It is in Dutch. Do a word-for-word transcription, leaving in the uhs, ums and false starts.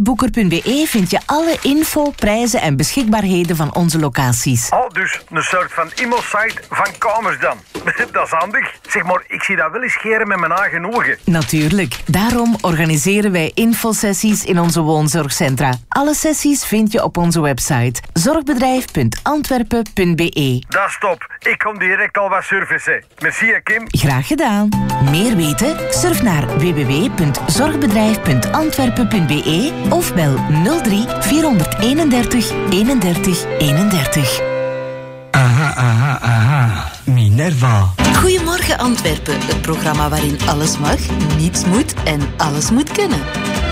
verblijfboeker punt b e vind je alle info, prijzen en beschikbaarheden van onze locaties. Oh, dus een soort van immosite van kamers dan. Dat is handig. Zeg maar, ik zie dat wel eens scheren met mijn eigen ogen. Natuurlijk. Daarom organiseren wij infosessies in onze woonzorgcentra. Alle sessies vind je op onze website zorgbedrijf punt antwerpen punt b e. Dat is top. Ik kom direct al wat surfen. Merci, hè, Kim. Graag gedaan. Meer weten? Surf naar w w w punt zorgbedrijf punt antwerpen punt b e of bel nul drie vierhonderdeenendertig eenendertig eenendertig. Aha, aha, aha. Minerva. Goedemorgen Antwerpen, het programma waarin alles mag, niets moet en alles moet kunnen.